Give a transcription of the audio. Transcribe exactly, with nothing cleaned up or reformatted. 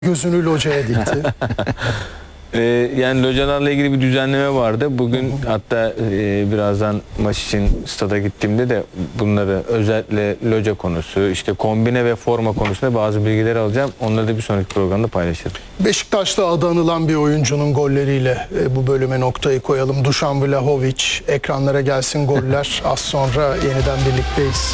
Gözünü locaya dikti. Ee, yani localarla ilgili bir düzenleme vardı. Bugün hatta e, birazdan maç için stada gittiğimde de bunları özellikle loca konusu, işte kombine ve forma konusunda bazı bilgiler alacağım. Onları da bir sonraki programda paylaşırım. Beşiktaş'ta adı anılan bir oyuncunun golleriyle e, bu bölüme noktayı koyalım. Dušan Vlahović, ekranlara gelsin goller. Az sonra yeniden birlikteyiz.